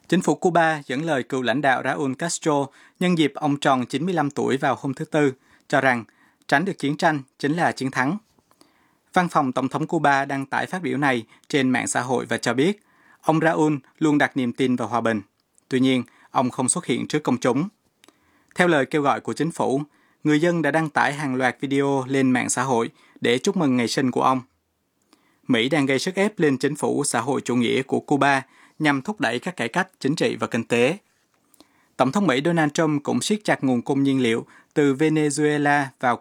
Chính phủ Cuba dẫn lời cựu lãnh đạo Raúl Castro nhân dịp ông tròn 95 tuổi vào hôm thứ Tư, cho rằng tránh được chiến tranh chính là chiến thắng. Văn phòng Tổng thống Cuba đăng tải phát biểu này trên mạng xã hội và cho biết ông Raúl luôn đặt niềm tin vào hòa bình. Tuy nhiên, ông không xuất hiện trước công chúng. Theo lời kêu gọi của chính phủ, người dân đã đăng tải hàng loạt video lên mạng xã hội để chúc mừng ngày sinh của ông. Mỹ đang gây sức ép lên chính phủ xã hội chủ nghĩa của Cuba nhằm thúc đẩy các cải cách chính trị và kinh tế. Tổng thống Mỹ Donald Trump cũng siết chặt nguồn cung nhiên liệu từ Venezuela vào